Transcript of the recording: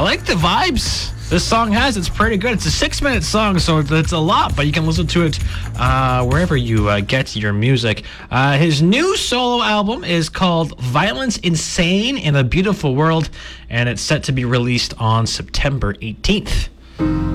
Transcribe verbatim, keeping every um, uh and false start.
I like the vibes this song has. It's pretty good. It's a six-minute song, so it's a lot, but you can listen to it uh, wherever you uh, get your music. Uh, his new solo album is called Violence Insane in a Beautiful World, and it's set to be released on September eighteenth.